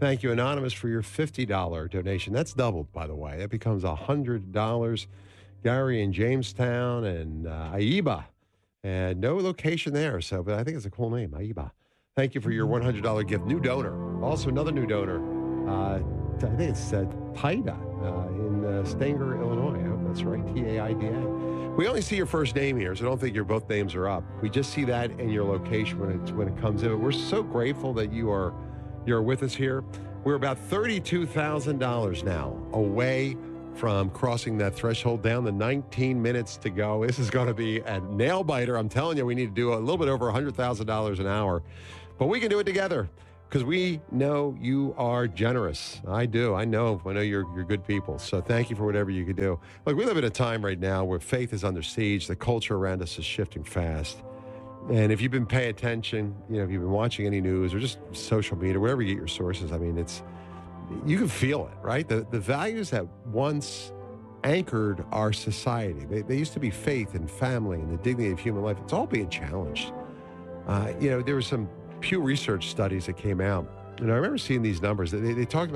Thank you, Anonymous, for your fifty dollars donation. That's doubled, by the way. That becomes one hundred dollars. Gary in Jamestown and uh, Aiba. And no location there, so but I think it's a cool name, Aiba. Thank you for your one hundred dollars gift. New donor. Also, another new donor. Uh, I think it's uh, Taida uh, in uh, Stanger, Illinois. I hope that's right. T A I D A. We only see your first name here, so don't think your both names are up. We just see that in your location when it, when it comes in. But we're so grateful that you are you're with us here. We're about thirty-two thousand dollars now away from crossing that threshold, down to nineteen minutes to go. This is going to be a nail biter. I'm telling you, we need to do a little bit over one hundred thousand dollars an hour. But we can do it together because we know you are generous. I do. I know. I know you're, you're good people. So thank you for whatever you can do. Look, we live in a time right now where faith is under siege. The culture around us is shifting fast. And if you've been paying attention, you know, if you've been watching any news or just social media, wherever you get your sources, I mean, it's, you can feel it, right? The the values that once anchored our society, they, they used to be faith and family and the dignity of human life. It's all being challenged. Uh, you know, there were some Pew Research studies that came out, and I remember seeing these numbers. They, they talked about